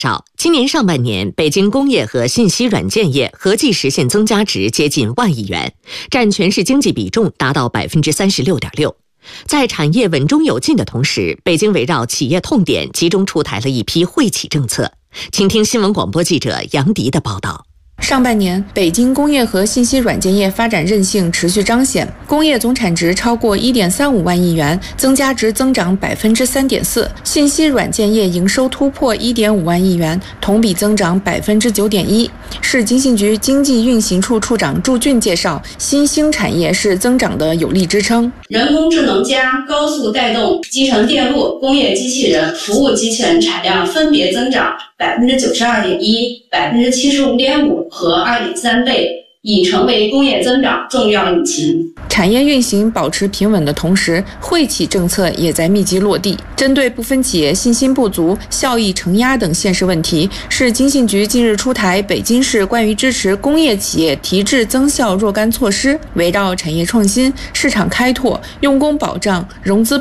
今年上半年，北京工业和信息软件业合计实现增加值接近万亿元，占全市经济比重达到36.6%。在产业稳中有进的同时，北京围绕企业痛点集中出台了一批惠企政策。请听新闻广播记者杨迪的报道。 上半年，北京工业和信息软件业发展韧性持续彰显，工业总产值超过1.35万亿元，增加值增长3.4%；信息软件业营收突破1.5万亿元，同比增长9.1%。市经信局经济运行处处长祝俊介绍，新兴产业是增长的有力支撑。 人工智能加高速带动集成电路、工业机器人、服务机器人产量分别增长92.1%、75.5%和2.3倍，已成为工业增长重要引擎。 产业运行保持平稳的同时，惠企政策也在密集落地。针对部分企业信心不足、效益承压等现实问题，市经信局近日出台北京市关于支持工业企业提质增效若干措施，围绕产业创新、市场开拓、用工保障、融资